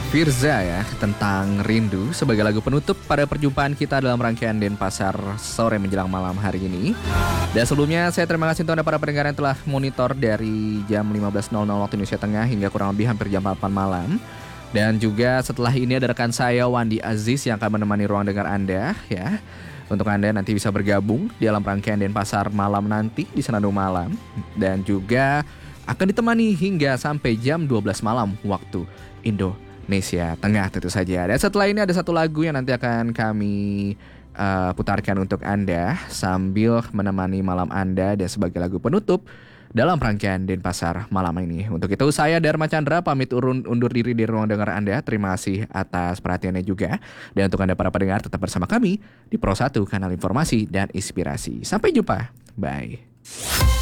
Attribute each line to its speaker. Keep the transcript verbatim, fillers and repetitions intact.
Speaker 1: Firza ya, tentang rindu sebagai lagu penutup pada perjumpaan kita dalam rangkaian Denpasar sore menjelang malam hari ini. Dan sebelumnya saya terima kasih untuk Anda para pendengar yang telah monitor dari jam lima belas nol nol waktu Indonesia Tengah hingga kurang lebih hampir jam delapan malam. Dan juga setelah ini ada rekan saya Wandi Aziz yang akan menemani ruang dengar Anda ya. Untuk Anda nanti bisa bergabung di dalam rangkaian Denpasar malam nanti di Senandung Malam. Dan juga akan ditemani hingga sampai jam dua belas malam waktu Indonesia Tengah tentu saja. Dan setelah ini ada satu lagu yang nanti akan kami uh, putarkan untuk Anda sambil menemani malam Anda dan sebagai lagu penutup dalam rangkaian Denpasar malam ini. Untuk itu saya Dharma Chandra pamit urun, undur diri di ruang dengar Anda. Terima kasih atas perhatiannya juga. Dan untuk Anda para pendengar tetap bersama kami di Pro satu Kanal Informasi dan Inspirasi. Sampai jumpa. Bye.